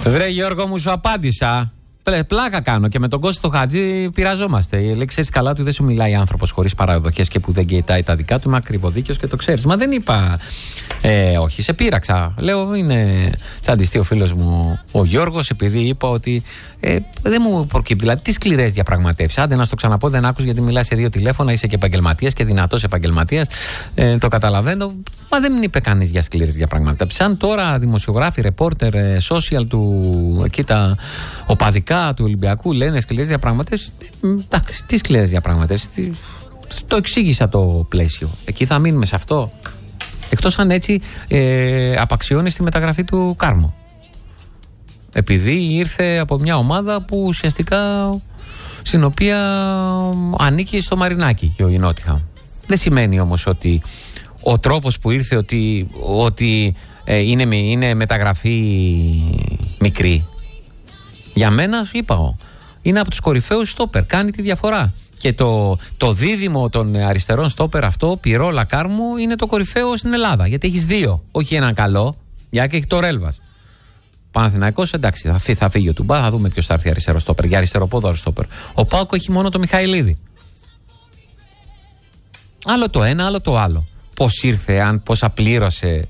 Βρε Γιώργο μου, σου απάντησα. Πλάκα κάνω και με τον Κώστα το Χατζή πειραζόμαστε. Λέει, ξέρεις καλά του δεν σου μιλάει άνθρωπος χωρίς παραδοχές και που δεν κοιτάει τα δικά του. Είμαι ακριβοδίκαιος και το ξέρεις. Μα δεν είπα. Όχι, σε πείραξα. Λέω, είναι τσαντιστή ο φίλος μου ο Γιώργος, επειδή είπα ότι δεν μου προκύπτει. Δηλαδή, τι σκληρές διαπραγματεύσεις. Άντε να στο ξαναπώ, δεν άκουσες γιατί μιλάς σε 2 τηλέφωνα, είσαι και επαγγελματίας και δυνατός επαγγελματίας. Το καταλαβαίνω. Μα δεν είπε κανείς για σκληρές διαπραγματεύσεις. Αν τώρα δημοσιογράφοι, ρεπόρτερ, social του εκεί τα οπαδικά του Ολυμπιακού λένε σκληρές διαπραγματεύσεις. Εντάξει, τι σκληρές διαπραγματεύσεις. Το εξήγησα το πλαίσιο. Εκεί θα μείνουμε σε αυτό. Εκτός αν έτσι απαξιώνει τη μεταγραφή του Κάρμο. Επειδή ήρθε από μια ομάδα που ουσιαστικά στην οποία ανήκει στο Μαρινάκι και ο Ινότιχα. Δεν σημαίνει όμως ότι ο τρόπος που ήρθε ότι είναι μεταγραφή μικρή. Για μένα, σου είπα, είναι από τους κορυφαίους στόπερ. Κάνει τη διαφορά. Και το δίδυμο των αριστερών στόπερ αυτό, Πιρόλα Κάρμου, είναι το κορυφαίο στην Ελλάδα. Γιατί έχεις 2. Όχι έναν καλό, για και έχει το Ρέλβας. Παναθηναϊκός, εντάξει, θα φύγει ο Τουμπά, θα δούμε ποιος θα έρθει αριστερό στόπερ. Για αριστεροπόδαρο στόπερ. Ο Πάοκ έχει μόνο το Μιχαηλίδη. Άλλο το ένα, άλλο το άλλο. Πώς ήρθε, πόσα πλήρωσε.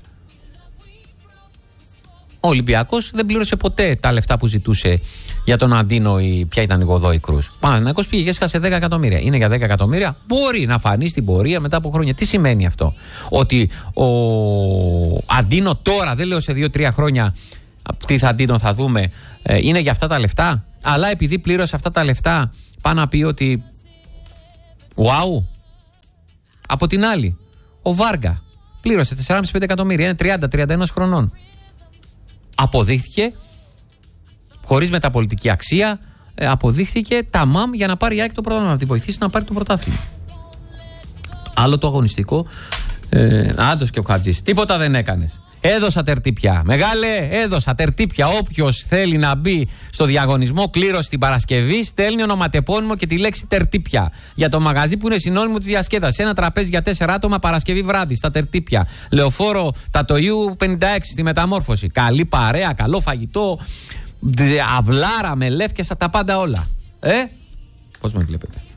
Ο Ολυμπιακός δεν πλήρωσε ποτέ τα λεφτά που ζητούσε για τον Αντίνο ή ποια ήταν η Γοδόη Κρούς. Παναθηναϊκός πήγε και έσκασε 10 εκατομμύρια. Είναι για 10 εκατομμύρια. Μπορεί να φανεί στην πορεία μετά από χρόνια. Τι σημαίνει αυτό? Ότι ο Αντίνο τώρα, δεν λέω σε 2-3 χρόνια τι Αντίνο θα δούμε, είναι για αυτά τα λεφτά. Αλλά επειδή πλήρωσε αυτά τα λεφτά, πάει να πει ότι wow. Από την άλλη, ο Βάργα πλήρωσε 4,5-5 εκατομμύρια. Είναι 30-31 χρονών. Αποδείχθηκε, χωρίς μεταπολιτική αξία, αποδείχθηκε ταμάμ για να πάρει η ΑΕΚ το πρωτάθλημα, να τη βοηθήσει να πάρει το πρωτάθλημα. Άλλο το αγωνιστικό, άντως και ο Χατζής. Τίποτα δεν έκανες. Έδωσα τερτύπια. Μεγάλε, έδωσα τερτύπια. Όποιος θέλει να μπει στο διαγωνισμό κλήρωση την Παρασκευή, στέλνει ονοματεπώνυμο και τη λέξη τερτύπια. Για το μαγαζί που είναι συνώνυμο της διασκέδασης. Ένα τραπέζι για 4 άτομα Παρασκευή βράδυ στα τερτύπια. Λεωφόρο Τατοϊού 56 στη Μεταμόρφωση. Καλή παρέα, καλό φαγητό, αυλάρα με λεύκες, τα πάντα όλα. Πώς με βλέπετε?